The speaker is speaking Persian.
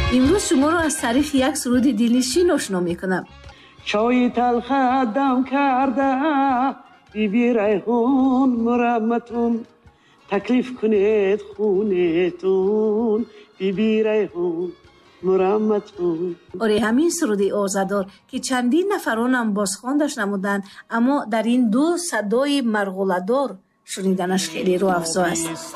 امروز شما رو از طریق یک سرود دلنشین آشنا میکنم. چای تلخ دم کرده بیبی ریحون مرمتون، تکلیف کنید خونتون بیبی ریحون مرمتون. آره همین سرود آزادار که چندین نفرانم بازخواندش نمودند، اما در این دو صدای مرغوله‌دار شنیدنش خیلی رو افزا است.